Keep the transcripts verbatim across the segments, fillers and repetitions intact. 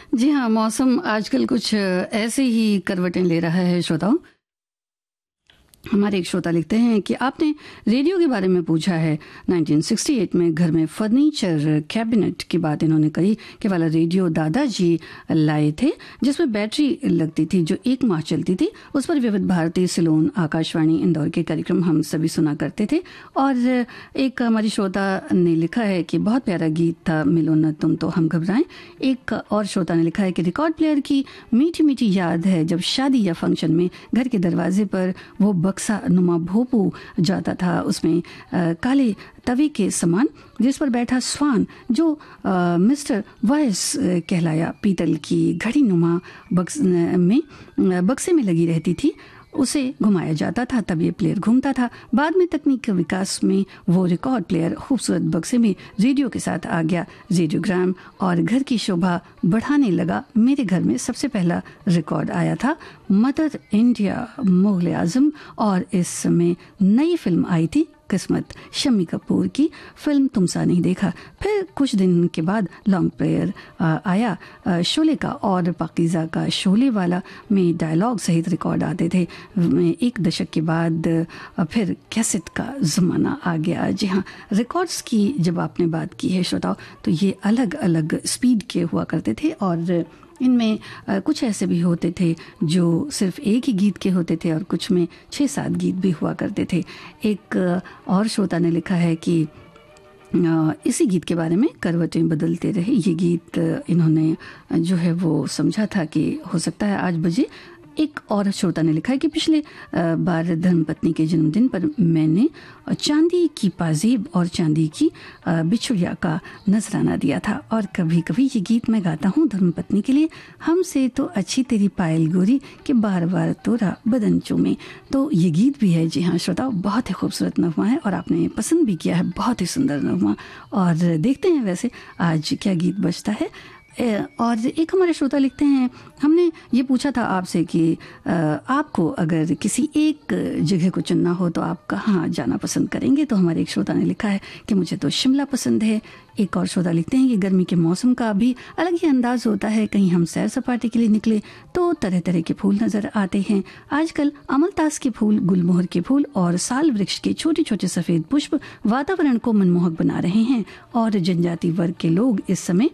जी हाँ, मौसम आजकल कुछ ऐसे ही करवटें ले रहा है श्रोताओं। हमारे एक श्रोता लिखते हैं कि आपने रेडियो के बारे में पूछा है। उन्नीस सौ अड़सठ में घर में फर्नीचर कैबिनेट की बात इन्होंने करी कि वाला रेडियो दादाजी लाए थे जिसमें बैटरी लगती थी जो एक माह चलती थी। उस पर विविध भारती, सिलोन, आकाशवाणी इंदौर के कार्यक्रम हम सभी सुना करते थे। और एक हमारी श्रोता ने लिखा है कि बहुत प्यारा गीत था, मिलो न तुम तो हम घबराएं। एक और श्रोता ने लिखा है कि रिकॉर्ड प्लेयर की मीठी मीठी याद है जब शादी या फंक्शन में घर के दरवाजे पर वो बक्सा नुमा भोपू जाता था, उसमें आ, काले तवे के समान जिस पर बैठा स्वान जो आ, मिस्टर वॉइस कहलाया, पीतल की घड़ी नुमा बक्स में बक्से में लगी रहती थी, उसे घुमाया जाता था तब ये प्लेयर घूमता था। बाद में तकनीक के विकास में वो रिकॉर्ड प्लेयर खूबसूरत बक्से में रेडियो के साथ आ गया, रेडियोग्राम, और घर की शोभा बढ़ाने लगा। मेरे घर में सबसे पहला रिकॉर्ड आया था मदर इंडिया मुगल आजम, और इस समय नई फिल्म आई थी किस्मत, शम्मी कपूर की फिल्म तुम सा नहीं देखा। फिर कुछ दिन के बाद लॉन्ग प्लेयर आया आ, शोले का, और पाकीज़ा का शोले वाला में डायलॉग सहित रिकॉर्ड आते थे। एक दशक के बाद आ, फिर कैसेट का ज़माना आ गया। जी हाँ, रिकॉर्ड्स की जब आपने बात की है श्रोताओ, तो ये अलग अलग स्पीड के हुआ करते थे, और इनमें कुछ ऐसे भी होते थे जो सिर्फ एक ही गीत के होते थे और कुछ में छः सात गीत भी हुआ करते थे। एक और श्रोता ने लिखा है कि इसी गीत के बारे में, करवटें बदलते रहे, ये गीत इन्होंने जो है वो समझा था कि हो सकता है आज बजे। एक और श्रोता ने लिखा है कि पिछले बार धर्मपत्नी के जन्मदिन पर मैंने चांदी की पाजेब और चांदी की बिछुड़िया का नजराना दिया था, और कभी कभी ये गीत मैं गाता हूँ धर्मपत्नी के लिए। हमसे तो अच्छी तेरी पायल गोरी कि बार बार तोरा बदन चूमे। तो ये गीत भी है, जी हाँ श्रोताओ, बहुत ही खूबसूरत नगमा है और आपने पसंद भी किया है, बहुत ही सुंदर नगमा। और देखते हैं वैसे आज क्या गीत बजता है। और एक हमारे श्रोता लिखते हैं, हमने ये पूछा था आपसे कि आपको अगर किसी एक जगह को चुनना हो तो आप कहाँ जाना पसंद करेंगे। तो हमारे एक श्रोता ने लिखा है कि मुझे तो शिमला पसंद है। एक और श्रोता लिखते हैं कि गर्मी के मौसम का भी अलग ही अंदाज होता है, कहीं हम सैर सपाटे के लिए निकले तो तरह तरह के फूल नजर आते हैं। आजकल अमलतास के फूल, गुलमोहर के फूल और साल वृक्ष के छोटे छोटे सफेद पुष्प वातावरण को मनमोहक बना रहे हैं, और जनजाति वर्ग के लोग इस समय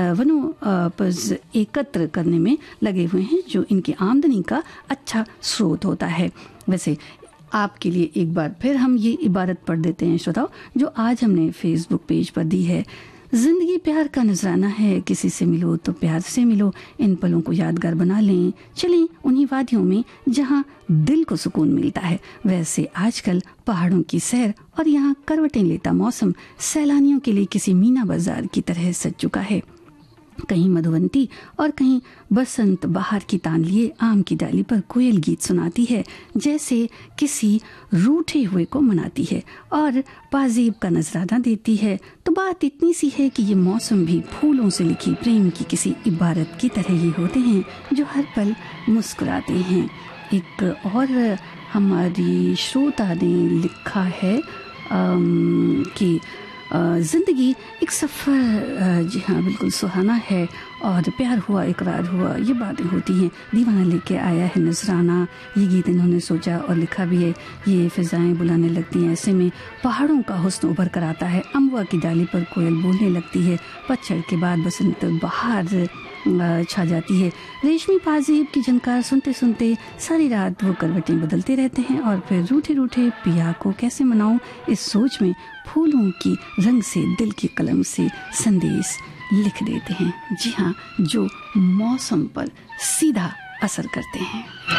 वनोपज एकत्र करने में लगे हुए हैं जो इनकी आमदनी का अच्छा स्रोत होता है। वैसे आपके लिए एक बार फिर हम ये इबारत पढ़ देते हैं श्रोताओ, जो आज हमने फेसबुक पेज पर दी है। जिंदगी प्यार का नजराना है, किसी से मिलो तो प्यार से मिलो, इन पलों को यादगार बना लें, चलें उन्हीं वादियों में जहां दिल को सुकून मिलता है। वैसे आजकल पहाड़ों की सैर और यहाँ करवटें लेता मौसम सैलानियों के लिए किसी मीना बाजार की तरह सज चुका है। कहीं मधुवंती और कहीं बसंत बाहर की तान लिए आम की डाली पर कोयल गीत सुनाती है, जैसे किसी रूठे हुए को मनाती है और पाजेब का नजराना देती है। तो बात इतनी सी है कि ये मौसम भी फूलों से लिखी प्रेम की किसी इबारत की तरह ही होते हैं जो हर पल मुस्कुराते हैं। एक और हमारी श्रोता ने लिखा है कि जिंदगी एक सफ़र, जी हाँ बिल्कुल सुहाना है, और प्यार हुआ इकरार हुआ ये बातें होती हैं, दीवाना लेके आया है नजराना। ये गीत इन्होंने सोचा और लिखा भी है। ये फिजाएं बुलाने लगती हैं, ऐसे में पहाड़ों का हुस्न उभर कर आता है, अमवा की डाली पर कोयल बोलने लगती है, पतझड़ के बाद बसंत बहार छा जाती है। रेशमी पाजेब की झनकार सुनते सुनते सारी रात वो करवटें बदलते रहते हैं, और फिर रूठे रूठे पिया को कैसे मनाऊं, इस सोच में फूलों की रंग से दिल की कलम से संदेश लिख देते हैं। जी हाँ, जो मौसम पर सीधा असर करते हैं।